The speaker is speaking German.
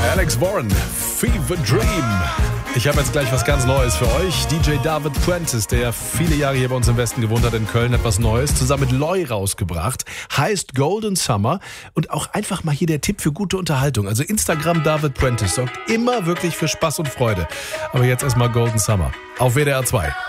Alex Warren, Fever Dream. Ich habe jetzt gleich was ganz Neues für euch. DJ David Prentice, der viele Jahre hier bei uns im Westen gewohnt hat, in Köln, hat was Neues zusammen mit Loy rausgebracht. Heißt Golden Summer. Und auch einfach mal hier der Tipp für gute Unterhaltung. Also Instagram David Prentice sorgt immer wirklich für Spaß und Freude. Aber jetzt erstmal Golden Summer auf WDR 2.